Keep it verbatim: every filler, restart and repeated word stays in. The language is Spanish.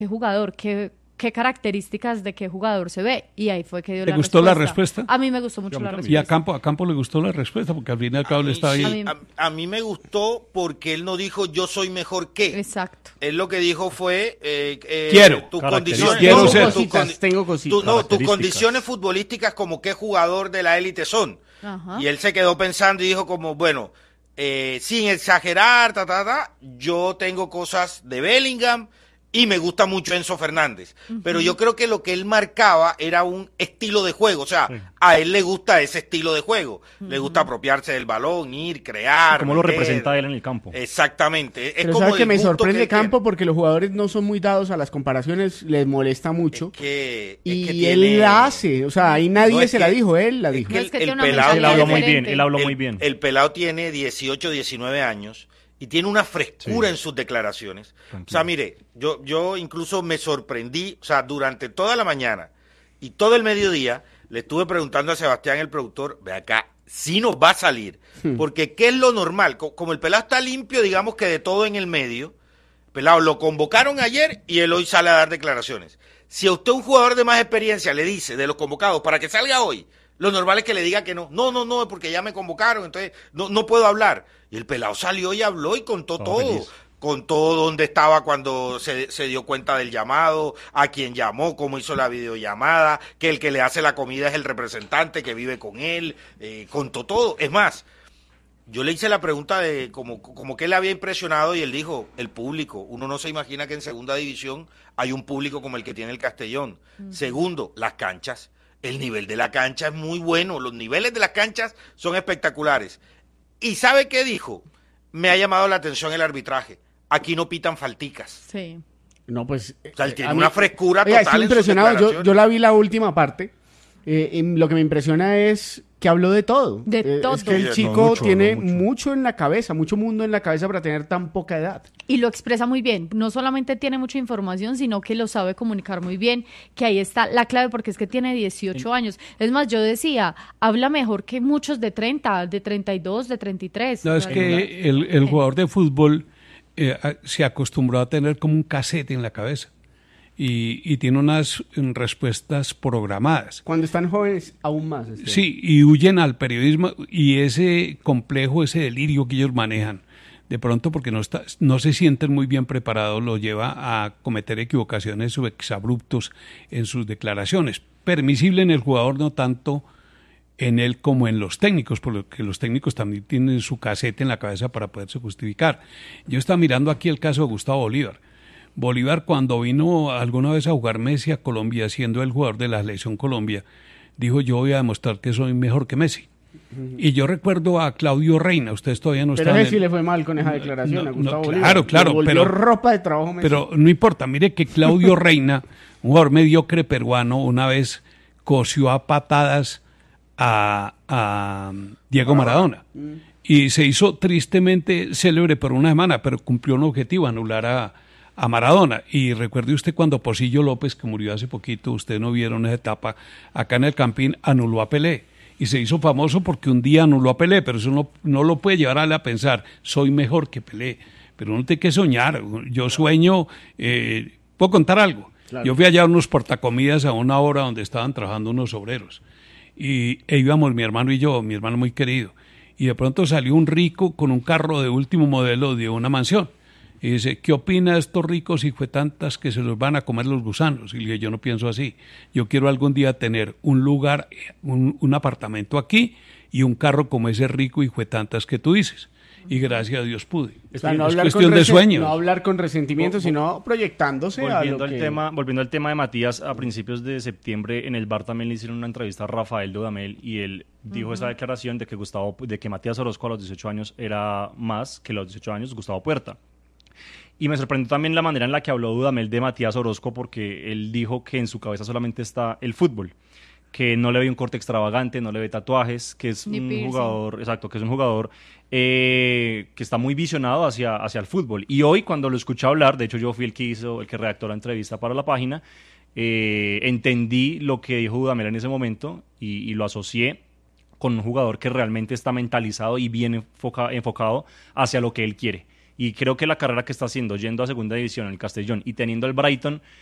qué jugador, qué, qué características de qué jugador se ve. Y ahí fue que dio ¿Te la gustó respuesta. la respuesta? A mí me gustó mucho Sí, a mí la también. respuesta. Y a Campo, a Campo le gustó la respuesta, porque al fin y al cabo le mí estaba ahí. sí, a, a mí me gustó porque él no dijo yo soy mejor que. Exacto. Él lo que dijo fue eh, eh, Quiero. tus Características. condiciones, Quiero no, ser. tus Cositas, condi- tengo cositas. tu- no, tus Características. condiciones futbolísticas como qué jugador de la élite son. Ajá. Y él se quedó pensando y dijo como, bueno, eh, sin exagerar, ta, ta, ta, yo tengo cosas de Bellingham y me gusta mucho Enzo Fernández. Uh-huh. Pero yo creo que lo que él marcaba era un estilo de juego. O sea, sí. a él le gusta ese estilo de juego. Uh-huh. Le gusta apropiarse del balón, ir, crear. ¿Cómo lo representa él en el campo? Exactamente. Es Pero como sabes que me sorprende que Campo tiene. porque los jugadores no son muy dados a las comparaciones, les molesta mucho. Es que, y es que él tiene... la hace. O sea, ahí nadie no, se que, la dijo, él la dijo. Es que el, No, es que el tiene una pelado, Él habló muy bien, diferente. él habló el, muy bien. El pelado tiene dieciocho, diecinueve años y tiene una frescura Sí. en sus declaraciones. Tranquilo. O sea, mire, yo, yo incluso me sorprendí, o sea, durante toda la mañana y todo el mediodía le estuve preguntando a Sebastián, el productor, ve acá, si nos va a salir, hmm. porque ¿qué es lo normal? Como el pelado está limpio, digamos que de todo en el medio, pelado, lo convocaron ayer y él hoy sale a dar declaraciones. Si a usted un jugador de más experiencia le dice de los convocados para que salga hoy, lo normal es que le diga que no. No, no, no, porque ya me convocaron, entonces no, no puedo hablar. Y el pelado salió y habló y contó Estaba todo. feliz. Contó dónde estaba cuando se, se dio cuenta del llamado, a quién llamó, cómo hizo la videollamada, que el que le hace la comida es el representante que vive con él. Eh, contó todo. Es más, yo le hice la pregunta de como, como que él le había impresionado y él dijo, el público. Uno no se imagina que en segunda división hay un público como el que tiene el Castellón. Uh-huh. Segundo, las canchas. El nivel de la cancha es muy bueno, los niveles de las canchas son espectaculares. ¿Y sabe qué dijo? Me ha llamado la atención el arbitraje. Aquí no pitan falticas. Sí. No, pues... O sea, él tiene a mí- una frescura Oiga, total estoy en sus impresionado, yo, declaraciones. yo la vi la última parte. Eh, y lo que me impresiona es que habló de todo. De Eh, todo. Es que el Sí, chico no, mucho, tiene no, mucho. mucho en la cabeza, mucho mundo en la cabeza para tener tan poca edad. Y lo expresa muy bien. No solamente tiene mucha información, sino que lo sabe comunicar muy bien, que ahí está la clave, porque es que tiene dieciocho años. Es más, yo decía, habla mejor que muchos de treinta, de treinta y dos, de treinta y tres. No, es que el, el jugador de fútbol eh, a- se acostumbró a tener como un casete en la cabeza y, y tiene unas mm, respuestas programadas. Cuando están jóvenes, aún más. Esteban. Sí, y huyen al periodismo y ese complejo, ese delirio que ellos manejan, de pronto porque no, está, no se sienten muy bien preparados, lo lleva a cometer equivocaciones o exabruptos en sus declaraciones. Permisible en el jugador, no tanto en él como en los técnicos, porque los técnicos también tienen su casete en la cabeza para poderse justificar. Yo estaba mirando aquí el caso de Gustavo Bolívar. Bolívar, cuando vino alguna vez a jugar Messi a Colombia, siendo el jugador de la selección Colombia, dijo, yo voy a demostrar que soy mejor que Messi. Uh-huh. Y yo recuerdo a Claudio Reina, ustedes todavía no Pero están... ese sí le fue mal con esa declaración no, a Gustavo no, Bolívar. claro, claro, Le volvió pero- ropa de trabajo. Messi. Pero no importa, mire que Claudio Reina, un jugador mediocre peruano, una vez cosió a patadas a, a Diego Maradona. Y se hizo tristemente célebre por una semana, pero cumplió un objetivo, anular a, a Maradona. Y recuerde usted cuando Pocillo López, que murió hace poquito, ustedes no vieron esa etapa, acá en el Campín anuló a Pelé. Y se hizo famoso porque un día anuló a Pelé, pero eso no, no lo puede llevar a él a pensar, soy mejor que Pelé. Pero uno tiene que soñar. Yo sueño, eh, ¿puedo contar algo? Claro. Yo fui allá a unos portacomidas a una hora donde estaban trabajando unos obreros. Y e íbamos mi hermano y yo, mi hermano muy querido. Y de pronto salió un rico con un carro de último modelo de una mansión. Y dice, ¿qué opina de estos ricos hijuetantas que se los van a comer los gusanos? Y le dije, yo no pienso así. Yo quiero algún día tener un lugar, un, un apartamento aquí y un carro como ese rico hijuetantas que tú dices. Y gracias a Dios pude. O sea, es no hablar cuestión con de resen- sueños. No hablar con resentimiento, Vol- sino proyectándose a Volviendo lo al, que... tema, volviendo al tema de Matías, a principios de septiembre en el bar también le hicieron una entrevista a Rafael Dudamel y él dijo uh-huh. esa declaración de que Gustavo, de que Matías Orozco a los dieciocho años era más que los dieciocho años Gustavo Puerta. Y me sorprendió también la manera en la que habló Dudamel de Matías Orozco, porque él dijo que en su cabeza solamente está el fútbol, que no le ve un corte extravagante, no le ve tatuajes, que es Ni un piercing. jugador, exacto, que es un jugador eh, que está muy visionado hacia, hacia el fútbol. Y hoy cuando lo escuché hablar, de hecho yo fui el que hizo, el que redactó la entrevista para la página, eh, entendí lo que dijo Dudamel en ese momento y, y lo asocié con un jugador que realmente está mentalizado y bien enfoca, enfocado hacia lo que él quiere. Y creo que la carrera que está haciendo, yendo a segunda división, el Castellón, y teniendo el Brighton,